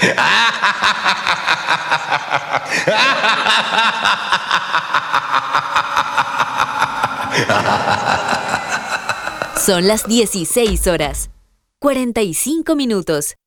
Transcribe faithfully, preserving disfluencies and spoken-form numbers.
Son las dieciséis horas, cuarenta y cinco minutos.